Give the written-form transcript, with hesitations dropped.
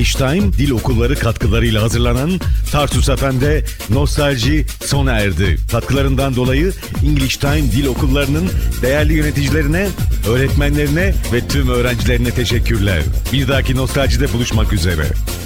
English Time dil okulları katkılarıyla hazırlanan Tarsus FM'de nostalji sona erdi. Katkılarından dolayı English Time dil okullarının değerli yöneticilerine, öğretmenlerine ve tüm öğrencilerine teşekkürler. Bir dahaki nostaljide buluşmak üzere.